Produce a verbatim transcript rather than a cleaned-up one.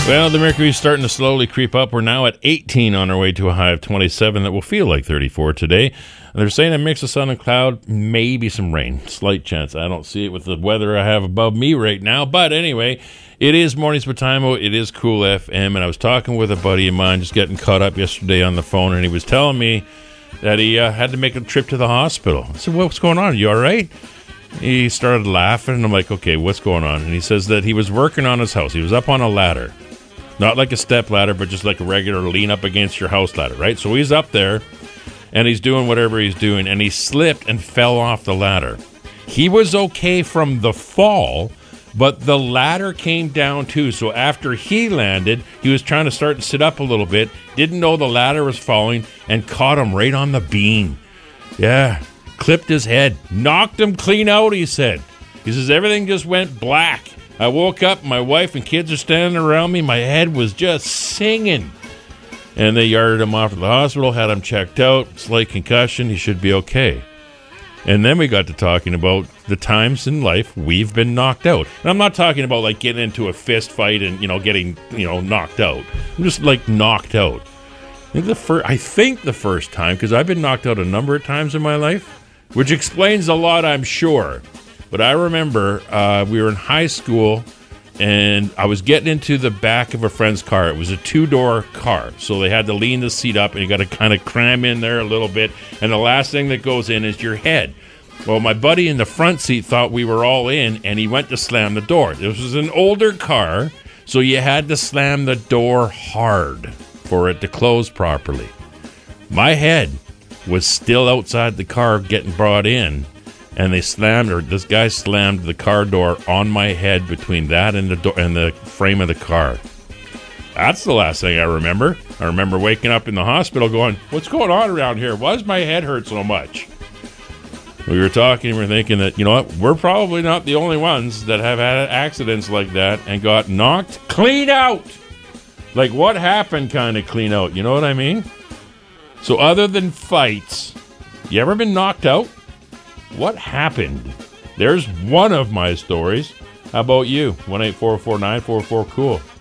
Well, the mercury's starting to slowly creep up. We're now at eighteen on our way to a high of twenty-seven that will feel like thirty-four today. They're saying a mix of sun and cloud, maybe some rain. Slight chance. I don't see it with the weather I have above me right now. But anyway, it is Mornings with Timo. It is Cool F M. And I was talking with a buddy of mine, just getting caught up yesterday on the phone, and he was telling me that he uh, had to make a trip to the hospital. I said, what's going on? Are you all right? He started laughing, and I'm like, okay, what's going on? And he says that he was working on his house. He was up on a ladder. Not like a step ladder, but just like a regular lean up against your house ladder, right? So he's up there, and he's doing whatever he's doing, and he slipped and fell off the ladder. He was okay from the fall, but the ladder came down too. So after he landed, he was trying to start to sit up a little bit, didn't know the ladder was falling, and caught him right on the beam. Yeah, clipped his head, knocked him clean out, he said. He says, everything just went black. I woke up, my wife and kids are standing around me. My head was just singing. And they yarded him off to the hospital, had him checked out. Slight concussion, he should be okay. And then we got to talking about the times in life we've been knocked out. And I'm not talking about like getting into a fist fight and, you know, getting, you know, knocked out. I'm just like knocked out. I think the, fir- I think the first time, because I've been knocked out a number of times in my life, which explains a lot, I'm sure. But I remember uh, we were in high school, and I was getting into the back of a friend's car. It was a two-door car, so they had to lean the seat up, and you got to kind of cram in there a little bit, and the last thing that goes in is your head. Well, my buddy in the front seat thought we were all in, and he went to slam the door. This was an older car, so you had to slam the door hard for it to close properly. My head was still outside the car getting brought in, and they slammed, or this guy slammed the car door on my head between that and the door and the frame of the car. That's the last thing I remember. I remember waking up in the hospital going, what's going on around here? Why does my head hurt so much? We were talking, we were thinking that, you know what, we're probably not the only ones that have had accidents like that and got knocked clean out. Like what happened kind of clean out, you know what I mean? So other than fights, you ever been knocked out? What happened? There's one of my stories. How about you? one eight four four nine four four cool